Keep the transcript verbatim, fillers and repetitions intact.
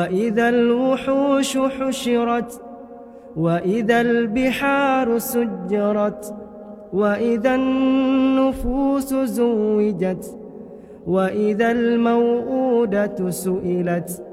وإذا الوحوش حشرت وإذا البحار سجرت وإذا النفوس زوجت وإذا الموءودة سئلت